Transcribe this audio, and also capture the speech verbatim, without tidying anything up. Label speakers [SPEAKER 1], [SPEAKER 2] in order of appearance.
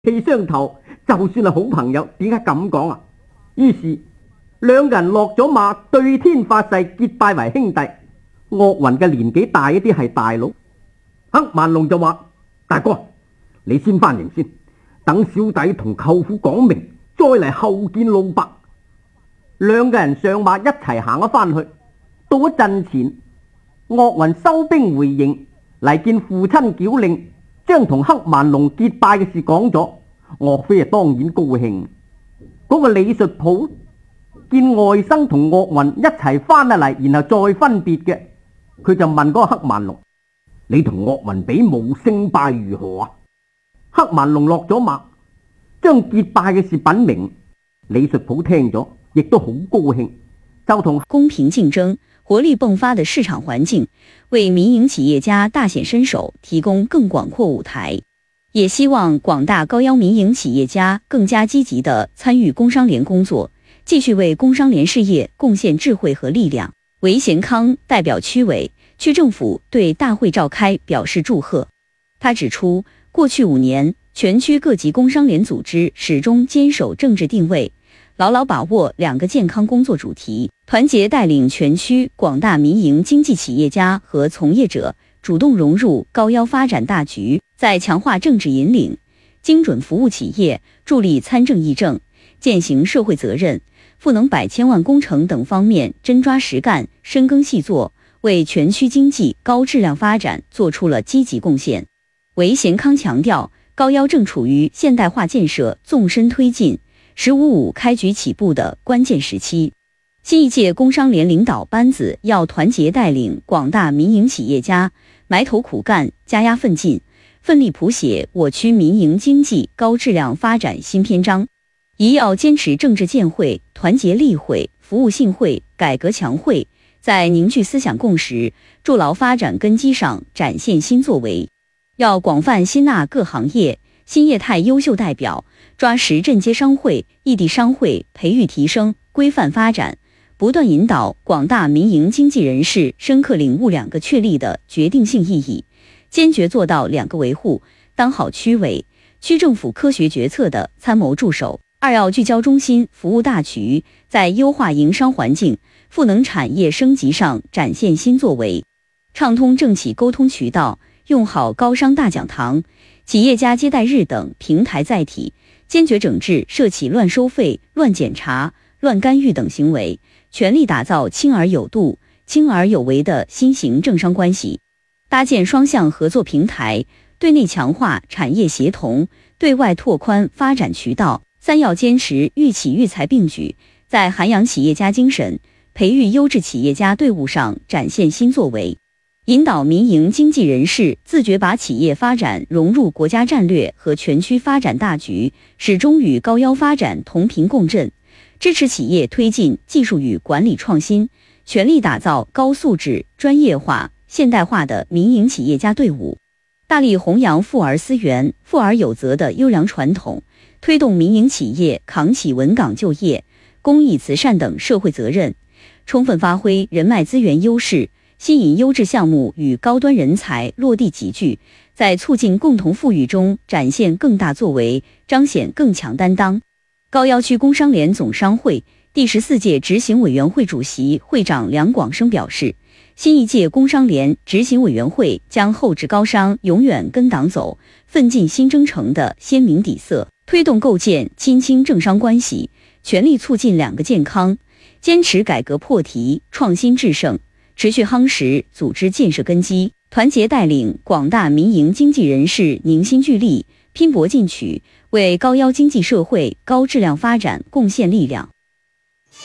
[SPEAKER 1] 氣相投，就算係好朋友，點解咁講啊？於是兩人落咗馬，對天發誓結拜為兄弟。岳雲嘅年紀大一啲，係大佬。黑萬龍就話：大哥，你先翻營先，等小弟同舅父講明，再嚟後見老伯。兩個人上馬一齊行咗翻去，到咗陣前，岳雲收兵回營嚟見父親繳令，將同黑萬龍結拜嘅事講咗。岳飛啊當然高興。嗰、那個李術普見外甥同岳雲一齊翻嚟，然後再分別嘅，佢就問嗰個黑萬龍：你同岳雲比武勝敗如何啊？黑萬龍落咗馬，將結拜嘅事稟明。李術普聽咗，亦都好高興，就同
[SPEAKER 2] 公平競爭、活力迸發的市場環境，為民營企業家大顯身手提供更廣闊舞台。也希望廣大高腰民營企業家更加積極地參與工商聯工作，繼續為工商聯事業貢獻智慧和力量。韋賢康代表區委、區政府對大會召開表示祝賀。他指出，過去五年，全區各級工商聯組織始終堅守政治定位，牢牢把握兩個健康工作主題，團結帶領全區廣大民營經濟企業家和從業者主動融入高腰發展大局，在強化政治引領、精準服務企業、助力參政議政、踐行社會責任、賦能百千萬工程等方面真抓實幹、深耕細作，為全區經濟高質量發展做出了積極貢獻。韋賢康強調，高腰正處於現代化建設縱深推進、十五五開局起步的關鍵時期。新一屆工商聯領導班子要團結帶領廣大民營企業家埋頭苦幹，加壓奮進，奮力譜寫我區民營經濟高質量發展新篇章。一要堅持政治建會、團結立會、服務信會、改革強會，在凝聚思想共識、築牢發展根基上展現新作為。要廣泛吸納各行業、新業態優秀代表，抓實鎮街商會、異地商會，培育提升、規範發展，不斷引導廣大民營經濟人士深刻領悟兩個確立的決定性意義，堅決做到兩個維護，當好區委、區政府科學決策的參謀助手。二要聚焦中心服務大局，在優化營商環境、賦能產業升級上展現新作為，暢通政企溝通渠道，用好高商大講堂、企業家接待日等平台載體，堅決整治涉企亂收費、亂檢查、亂干預等行為，全力打造輕而有度、輕而有為的新型政商關係，搭建雙向合作平台，對內強化產業協同，對外拓寬發展渠道。三要堅持育企育才並舉，在涵養企業家精神、培育優質企業家隊伍上展現新作為，引導民營經濟人士自覺把企業發展融入國家戰略和全區發展大局，始終與高腰發展同頻共振，支持企業推進技術與管理創新，全力打造高素質、專業化、現代化的民營企業家隊伍，大力弘揚富而思源、富而有責的優良傳統，推動民營企業扛起穩崗就業、公益慈善等社會責任，充分發揮人脈資源優勢，吸引優質項目與高端人才落地集聚，在促進共同富裕中展現更大作為，彰顯更強擔當。高腰區工商聯總商會第十四屆執行委員會主席會長梁廣生表示，新一屆工商聯執行委員會將厚植高商永遠跟黨走、奮進新征程的鮮明底色，推動構建親清政商關係，全力促進兩個健康，堅持改革破題、創新制勝，持續夯實組織建設根基，團結帶領廣大民營經濟人士凝心聚力、拼搏進取，為高腰經濟社會高質量發展貢獻力量。